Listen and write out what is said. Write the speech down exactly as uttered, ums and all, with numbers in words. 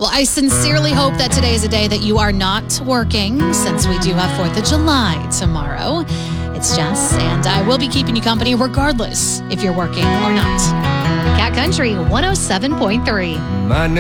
Well, I sincerely hope that today is a day that you are not working, since we do have fourth of July tomorrow. It's Jess, and I will be keeping you company regardless if you're working or not. Cat Country one oh seven point three. My name